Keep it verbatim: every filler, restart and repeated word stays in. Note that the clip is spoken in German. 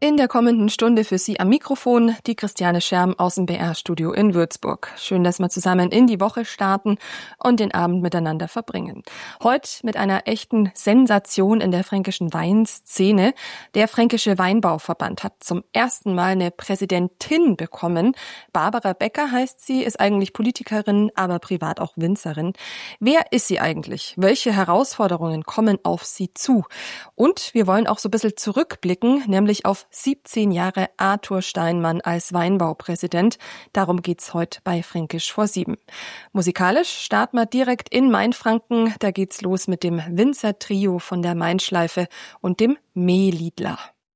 In der kommenden Stunde für Sie am Mikrofon die Christiane Scherm aus dem B R-Studio in Würzburg. Schön, dass wir zusammen in die Woche starten und den Abend miteinander verbringen. Heute mit einer echten Sensation in der fränkischen Weinszene. Der Fränkische Weinbauverband hat zum ersten Mal eine Präsidentin bekommen. Barbara Becker heißt sie, ist eigentlich Politikerin, aber privat auch Winzerin. Wer ist sie eigentlich? Welche Herausforderungen kommen auf sie zu? Und wir wollen auch so ein bisschen zurückblicken, nämlich auf siebzehn Jahre Arthur Steinmann als Weinbaupräsident. Darum geht's heute bei Fränkisch vor sieben. Musikalisch starten wir direkt in Mainfranken. Da geht's los mit dem Winzer-Trio von der Mainschleife und dem Mehlidler.